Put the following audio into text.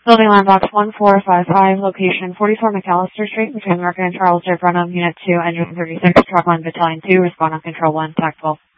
Building line box 1455, location 44 McAllister Street, between Market and Charles J. Brenham, Unit 2, Engine 36, Truck Line Battalion 2, respond on Control 1, TAC 12.